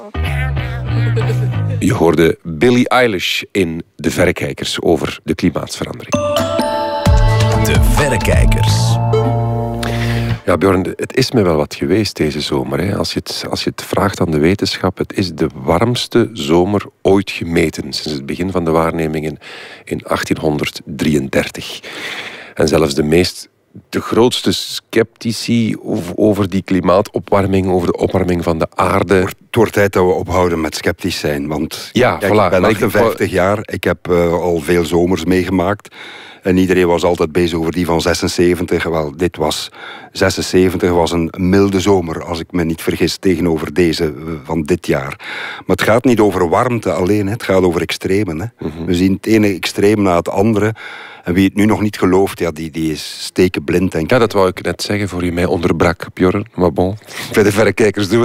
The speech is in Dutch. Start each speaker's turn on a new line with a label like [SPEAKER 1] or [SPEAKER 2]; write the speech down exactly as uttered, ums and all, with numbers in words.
[SPEAKER 1] Je hoorde Billie Eilish in De Verrekijkers over de klimaatsverandering.
[SPEAKER 2] De Verrekijkers.
[SPEAKER 1] Ja, Björn, het is me wel wat geweest deze zomer. Hè. Als je het, als je het vraagt aan de wetenschap, het is de warmste zomer ooit gemeten sinds het begin van de waarnemingen in achttienhonderddrieëndertig. En zelfs de meest, de grootste sceptici over die klimaatopwarming, over de opwarming van de aarde.
[SPEAKER 3] Het wordt tijd dat we ophouden met sceptisch zijn, want
[SPEAKER 1] ja,
[SPEAKER 3] kijk,
[SPEAKER 1] voilà.
[SPEAKER 3] ik ben
[SPEAKER 1] Maar
[SPEAKER 3] achtenvijftig
[SPEAKER 1] ik...
[SPEAKER 3] jaar, ik heb uh, al veel zomers meegemaakt. En iedereen was altijd bezig over die van zesenzeventig. Wel, dit was... zesenzeventig was een milde zomer, als ik me niet vergis, tegenover deze van dit jaar. Maar het gaat niet over warmte alleen, hè. Het gaat over extremen. Hè. Mm-hmm. We zien het ene extreem na het andere. En wie het nu nog niet gelooft, ja, die, die is stekenblind, denk ik.
[SPEAKER 1] Ja, dat wou ik net zeggen voor je mij onderbrak, Björn. Maar bon, bij de verrekijkers doen we